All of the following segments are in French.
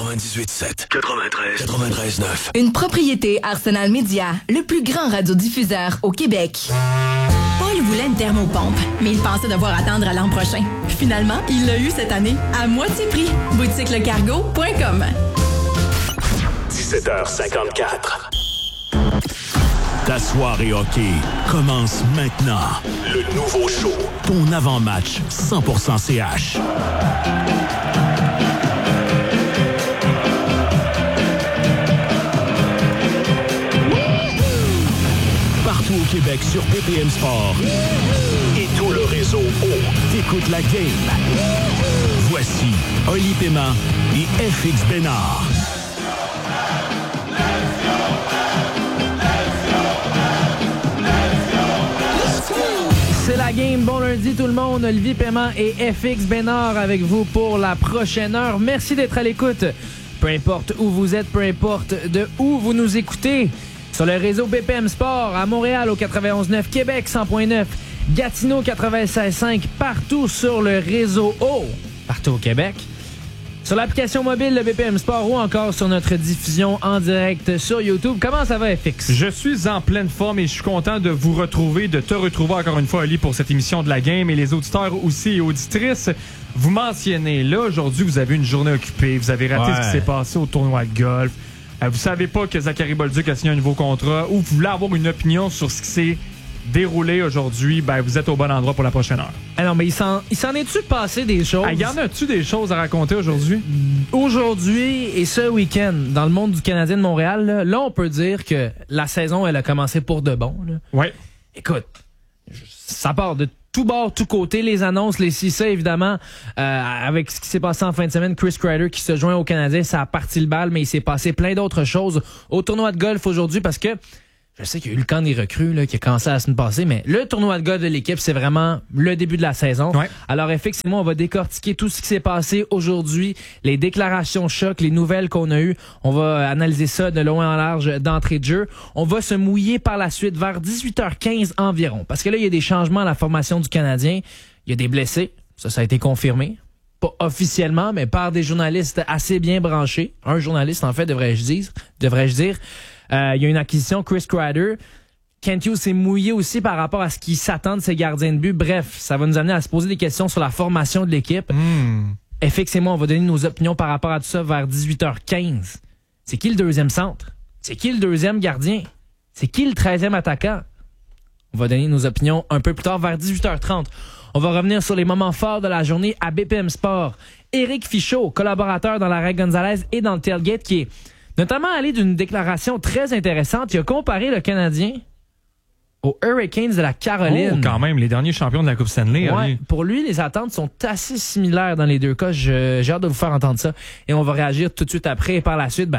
98.7, 93.9. Une propriété Arsenal Media, le plus grand radiodiffuseur au Québec. Paul voulait une thermopompe, mais il pensait devoir attendre à l'an prochain. Finalement, il l'a eu cette année, à moitié prix. boutiquelecargo.com. 17h54. Ta soirée hockey commence maintenant. Le nouveau show, ton avant-match 100% CH. Partout au Québec sur BPM Sport et tout le réseau t'écoutes la game. Voici Oli Paiement et FX Bénard. C'est la game. Bon lundi tout le monde. Olivier Paiement et FX Bénard avec vous pour la prochaine heure. Merci d'être à l'écoute. Peu importe où vous êtes, peu importe de où vous nous écoutez. Sur le réseau BPM Sport, à Montréal au 91.9, Québec 100.9, Gatineau 96.5, partout sur le réseau partout au Québec. Sur l'application mobile de BPM Sport ou encore sur notre diffusion en direct sur YouTube. Comment ça va, FX? Je suis en pleine forme et je suis content de vous retrouver, de te retrouver encore une fois, Oli, pour cette émission de la game et les auditeurs aussi et auditrices. Vous mentionnez, là, aujourd'hui, vous avez une journée occupée, vous avez raté ce qui s'est passé au tournoi de golf. Vous savez pas que Zachary Bolduc a signé un nouveau contrat ou vous voulez avoir une opinion sur ce qui s'est déroulé aujourd'hui, ben vous êtes au bon endroit pour la prochaine heure. Ah non, mais il s'en est-tu passé des choses? Y en a-tu des choses à raconter aujourd'hui? Aujourd'hui et ce week-end, dans le monde du Canadien de Montréal, là on peut dire que la saison, elle a commencé pour de bon. Oui. Écoute, ça part de tout bord, tout côté, les annonces, les CISA, évidemment, avec ce qui s'est passé en fin de semaine, Chris Kreider qui se joint au Canadien, ça a parti le bal, mais il s'est passé plein d'autres choses au tournoi de golf aujourd'hui parce que je sais qu'il y a eu le camp des recrues là, qui a commencé la semaine passée, mais le tournoi de golf de l'équipe, c'est vraiment le début de la saison. Ouais. Alors, effectivement, on va décortiquer tout ce qui s'est passé aujourd'hui, les déclarations choc, les nouvelles qu'on a eues. On va analyser ça de loin en large d'entrée de jeu. On va se mouiller par la suite vers 18h15 environ, parce que là, il y a des changements à la formation du Canadien. Il y a des blessés. Ça a été confirmé. Pas officiellement, mais par des journalistes assez bien branchés. Un journaliste, en fait, devrais-je dire. Il y a une acquisition, Chris Kreider. Kent Hughes s'est mouillé aussi par rapport à ce qui s'attend de ses gardiens de but. Bref, ça va nous amener à se poser des questions sur la formation de l'équipe. FX et moi, on va donner nos opinions par rapport à tout ça vers 18h15. C'est qui le deuxième centre? C'est qui le deuxième gardien? C'est qui le 13e attaquant? On va donner nos opinions un peu plus tard vers 18h30. On va revenir sur les moments forts de la journée à BPM Sport. Éric Fichaud, collaborateur dans l'arrêt Gonzalez et dans le tailgate, qui est notamment allé d'une déclaration très intéressante. Il a comparé le Canadien aux Hurricanes de la Caroline. Oh, quand même, les derniers champions de la Coupe Stanley. Ouais, pour lui, les attentes sont assez similaires dans les deux cas. J'ai hâte de vous faire entendre ça. Et on va réagir tout de suite après. Et par la suite,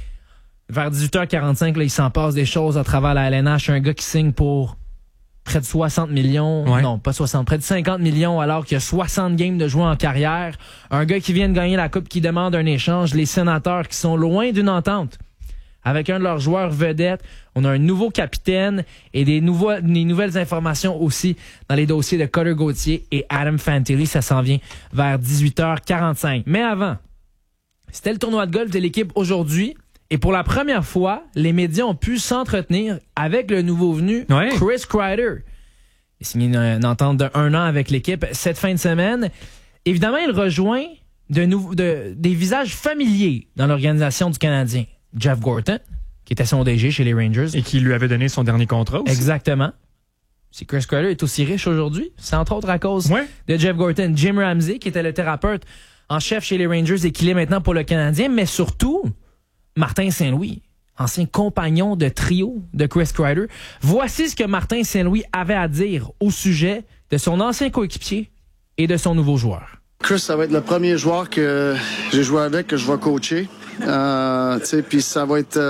vers 18h45, là, il s'en passe des choses à travers la LNH. Un gars qui signe pour près de 60 millions. Ouais. Non, pas 60, près de 50 millions alors qu'il y a 60 games de jouer en carrière. Un gars qui vient de gagner la Coupe qui demande un échange. Les Sénateurs qui sont loin d'une entente avec un de leurs joueurs vedettes. On a un nouveau capitaine et des nouvelles informations aussi dans les dossiers de Cutter Gauthier et Adam Fantilli. Ça s'en vient vers 18h45. Mais avant, c'était le tournoi de golf de l'équipe aujourd'hui. Et pour la première fois, les médias ont pu s'entretenir avec le nouveau venu, Chris Kreider. Il a signé une entente de 1 an avec l'équipe cette fin de semaine. Évidemment, il rejoint des visages familiers dans l'organisation du Canadien. Jeff Gorton, qui était son DG chez les Rangers. Et qui lui avait donné son dernier contrat aussi. Exactement. Si Chris Kreider est aussi riche aujourd'hui, c'est entre autres à cause de Jeff Gorton. Jim Ramsey, qui était le thérapeute en chef chez les Rangers et qui l'est maintenant pour le Canadien, mais surtout Martin Saint-Louis, ancien compagnon de trio de Chris Kreider. Voici ce que Martin Saint-Louis avait à dire au sujet de son ancien coéquipier et de son nouveau joueur. Chris, ça va être le premier joueur que j'ai joué avec, que je vais coacher. Puis ça va être,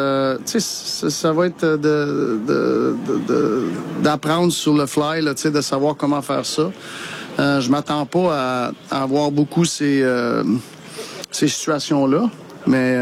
d'apprendre sur le fly, là, de savoir comment faire ça. Je m'attends pas à avoir beaucoup ces situations-là, mais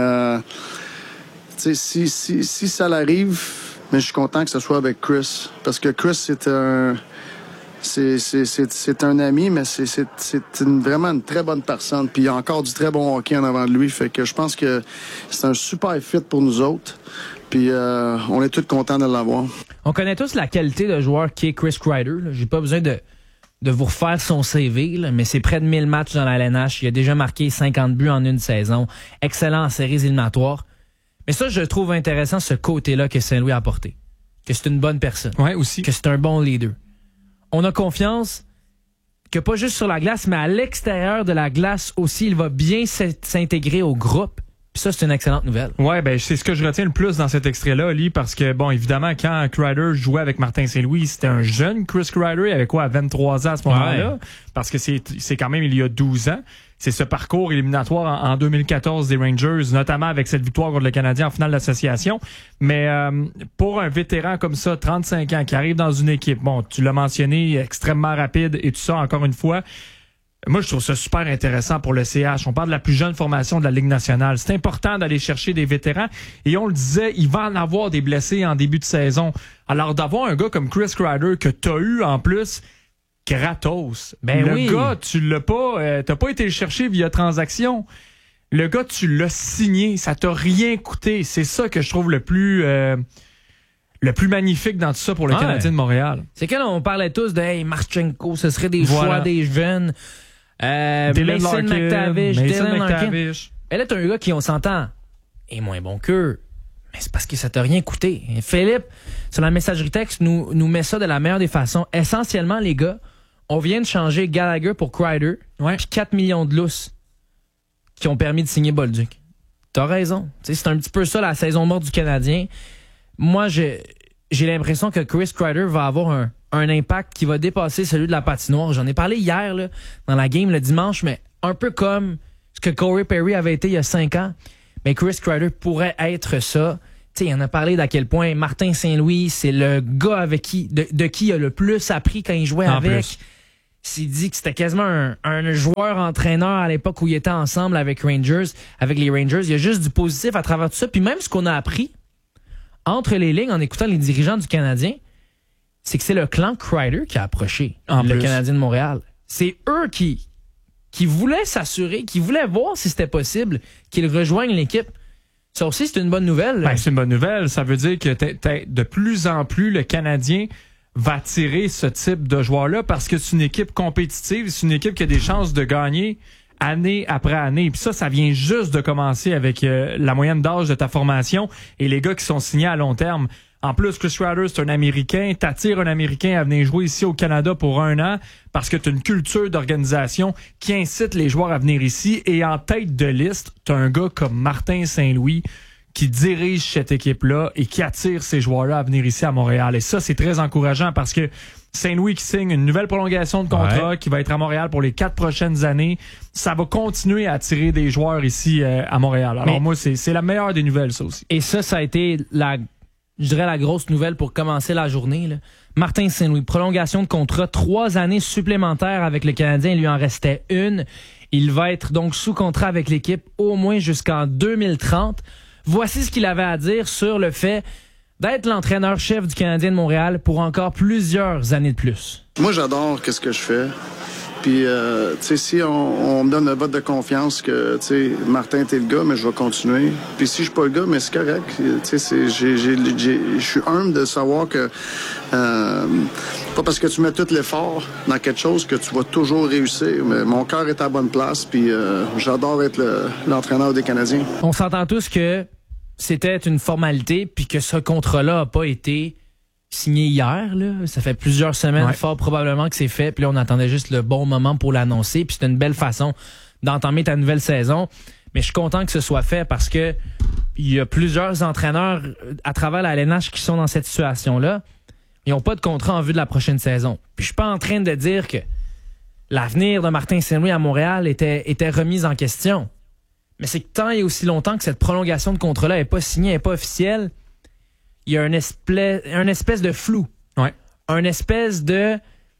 si ça l'arrive, mais je suis content que ce soit avec Chris, parce que Chris c'est un ami, mais c'est vraiment une très bonne personne. Puis il y a encore du très bon hockey en avant de lui. Fait que je pense que c'est un super fit pour nous autres. Puis on est tous contents de l'avoir. On connaît tous la qualité de joueur qui est Chris Kreider. Là. J'ai pas besoin de vous refaire son CV, là, mais c'est près de 1000 matchs dans la LNH. Il a déjà marqué 50 buts en une saison. Excellent en séries éliminatoires. Mais ça, je trouve intéressant ce côté-là que Saint-Louis a apporté. Que c'est une bonne personne. Ouais, aussi. Que c'est un bon leader. On a confiance que pas juste sur la glace, mais à l'extérieur de la glace aussi, il va bien s'intégrer au groupe. Puis ça, c'est une excellente nouvelle. Ouais, ben c'est ce que je retiens le plus dans cet extrait-là, Ali, parce que, bon, évidemment, quand Kreider jouait avec Martin Saint-Louis, c'était un jeune Chris Kreider, il avait quoi, à 23 ans à ce moment-là? Parce que c'est quand même il y a 12 ans. C'est ce parcours éliminatoire en 2014 des Rangers, notamment avec cette victoire contre le Canadien en finale d'association. Mais pour un vétéran comme ça, 35 ans, qui arrive dans une équipe, bon, tu l'as mentionné, extrêmement rapide et tout ça, encore une fois, moi, je trouve ça super intéressant pour le CH. On parle de la plus jeune formation de la Ligue nationale. C'est important d'aller chercher des vétérans. Et on le disait, il va en avoir des blessés en début de saison. Alors, d'avoir un gars comme Chris Kreider que t'as eu en plus, gratos. Ben le oui. gars, tu l'as pas, t'as pas été le chercher via transaction. Le gars, tu l'as signé. Ça t'a rien coûté. C'est ça que je trouve le plus magnifique dans tout ça pour le Canadien de Montréal. C'est que là, on parlait tous de hey, Marchenko, ce serait des choix des jeunes. Mason McTavish. Elle est un gars qui, on s'entend, est moins bon qu'eux. Mais c'est parce que ça t'a rien coûté. Et Philippe, sur la messagerie texte, nous met ça de la meilleure des façons. Essentiellement, les gars, on vient de changer Gallagher pour Kreider, puis 4 millions de lousses qui ont permis de signer Bolduc. T'as raison. T'sais, c'est un petit peu ça la saison morte du Canadien. Moi, j'ai l'impression que Chris Kreider va avoir un impact qui va dépasser celui de la patinoire. J'en ai parlé hier là, dans la game le dimanche, mais un peu comme ce que Corey Perry avait été il y a 5 ans. Mais Chris Kreider pourrait être ça. Tu sais, il en a parlé d'à quel point Martin Saint-Louis, c'est le gars avec de qui il a le plus appris quand il jouait avec. Il dit que c'était quasiment un joueur-entraîneur à l'époque où il était ensemble avec les Rangers. Il y a juste du positif à travers tout ça. Puis même ce qu'on a appris entre les lignes en écoutant les dirigeants du Canadien, c'est que c'est le clan Kreider qui a approché le Canadien de Montréal. C'est eux qui voulaient s'assurer, qui voulaient voir si c'était possible qu'ils rejoignent l'équipe. Ça aussi, c'est une bonne nouvelle. Ben, c'est une bonne nouvelle. Ça veut dire que de plus en plus, le Canadien va attirer ce type de joueurs-là parce que c'est une équipe compétitive, c'est une équipe qui a des chances de gagner année après année. Puis ça vient juste de commencer avec la moyenne d'âge de ta formation et les gars qui sont signés à long terme. En plus, Chris Kreider, c'est un Américain. T'attires un Américain à venir jouer ici au Canada pour 1 an parce que t'as une culture d'organisation qui incite les joueurs à venir ici. Et en tête de liste, t'as un gars comme Martin Saint-Louis qui dirige cette équipe-là et qui attire ces joueurs-là à venir ici à Montréal. Et ça, c'est très encourageant parce que Saint-Louis qui signe une nouvelle prolongation de contrat qui va être à Montréal pour les 4 prochaines années, ça va continuer à attirer des joueurs ici à Montréal. Alors moi, c'est la meilleure des nouvelles, ça aussi. Et ça a été la grosse nouvelle pour commencer la journée. Là. Martin Saint-Louis, prolongation de contrat, 3 années supplémentaires avec le Canadien. Il lui en restait 1. Il va être donc sous contrat avec l'équipe au moins jusqu'en 2030. Voici ce qu'il avait à dire sur le fait d'être l'entraîneur-chef du Canadien de Montréal pour encore plusieurs années de plus. Moi, j'adore ce que je fais. Puis, tu sais, si on me donne le vote de confiance que, tu sais, Martin, t'es le gars, mais je vais continuer. Puis si je suis pas le gars, mais c'est correct. Tu sais, je suis humble de savoir que pas parce que tu mets tout l'effort dans quelque chose que tu vas toujours réussir. Mais mon cœur est à la bonne place, puis j'adore être l'entraîneur des Canadiens. On s'entend tous que c'était une formalité, puis que ce contrat-là n'a pas été signé hier, là. Ça fait plusieurs semaines, fort probablement que c'est fait. Puis là, on attendait juste le bon moment pour l'annoncer. Puis c'est une belle façon d'entamer ta nouvelle saison. Mais je suis content que ce soit fait parce que il y a plusieurs entraîneurs à travers la LNH qui sont dans cette situation-là. Ils n'ont pas de contrat en vue de la prochaine saison. Puis je suis pas en train de dire que l'avenir de Martin Saint-Louis à Montréal était remis en question. Mais c'est que tant et aussi longtemps que cette prolongation de contrat-là n'est pas signée, n'est pas officielle, il y a un espèce de flou. Un espèce de...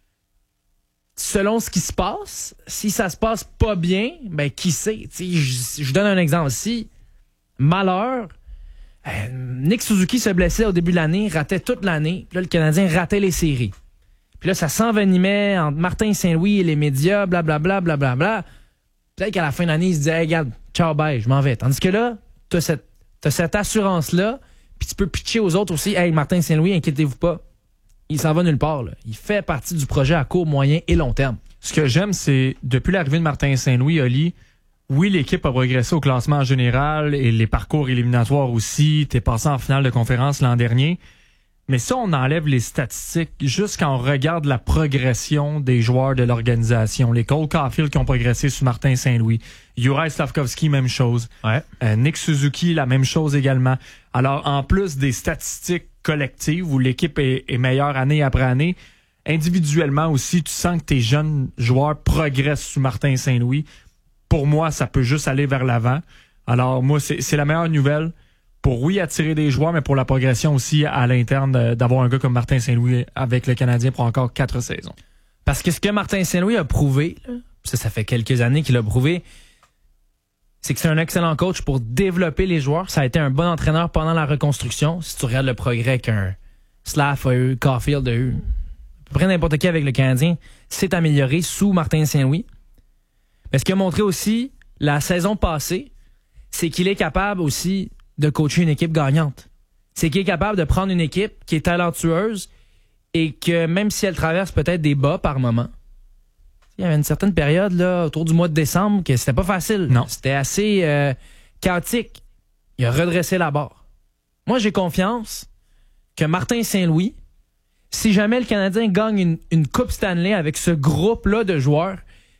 Selon ce qui se passe, si ça se passe pas bien, ben qui sait? Je donne un exemple. Si, malheur, Nick Suzuki se blessait au début de l'année, ratait toute l'année, puis là, le Canadien ratait les séries. Puis là, ça s'envenimait entre Martin Saint-Louis et les médias, blablabla, blablabla. Peut-être qu'à la fin de l'année, il se disait, hey, regarde, ciao, bye, je m'en vais. Tandis que là, t'as cette assurance-là, puis tu peux pitcher aux autres aussi, hey, Martin Saint-Louis, inquiétez-vous pas. Il s'en va nulle part, là. Il fait partie du projet à court, moyen et long terme. Ce que j'aime, c'est, depuis l'arrivée de Martin Saint-Louis, Oli, oui, l'équipe a progressé au classement en général et les parcours éliminatoires aussi. T'es passé en finale de conférence l'an dernier. Mais ça, on enlève les statistiques juste quand on regarde la progression des joueurs de l'organisation. Les Cole Caulfield qui ont progressé sous Martin Saint-Louis. Juraj Slafkovský, même chose. Ouais. Nick Suzuki, la même chose également. Alors, en plus des statistiques collectives où l'équipe est meilleure année après année, individuellement aussi, tu sens que tes jeunes joueurs progressent sous Martin Saint-Louis. Pour moi, ça peut juste aller vers l'avant. Alors, moi, c'est la meilleure nouvelle. Pour, oui, attirer des joueurs, mais pour la progression aussi à l'interne d'avoir un gars comme Martin Saint-Louis avec le Canadien pour encore 4 saisons. Parce que ce que Martin Saint-Louis a prouvé, là, ça fait quelques années qu'il a prouvé, c'est que c'est un excellent coach pour développer les joueurs. Ça a été un bon entraîneur pendant la reconstruction. Si tu regardes le progrès qu'un Slav a eu, Caulfield a eu, à peu près n'importe qui avec le Canadien, s'est amélioré sous Martin Saint-Louis. Mais ce qu'il a montré aussi la saison passée, c'est qu'il est capable aussi de coacher une équipe gagnante. C'est qu'il est capable de prendre une équipe qui est talentueuse et que même si elle traverse peut-être des bas par moment, il y avait une certaine période là autour du mois de décembre que c'était pas facile. Non. C'était assez chaotique. Il a redressé la barre. Moi, j'ai confiance que Martin Saint-Louis, si jamais le Canadien gagne une Coupe Stanley avec ce groupe-là de joueurs,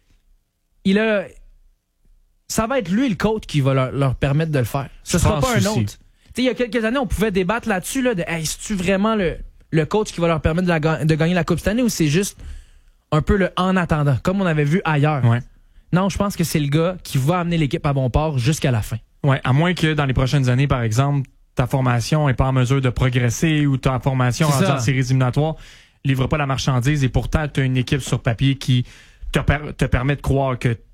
ça va être lui le coach qui va leur permettre de le faire. Ce sera pas un autre. Il y a quelques années, on pouvait débattre là-dessus là, de hey, c'est-tu vraiment le coach qui va leur permettre de gagner la Coupe Stanley ou c'est juste un peu le en attendant, comme on avait vu ailleurs. Ouais. Non, je pense que c'est le gars qui va amener l'équipe à bon port jusqu'à la fin. Ouais, à moins que dans les prochaines années, par exemple, ta formation n'est pas en mesure de progresser ou ta formation en séries éliminatoires livre pas la marchandise et pourtant tu as une équipe sur papier qui te permet de croire que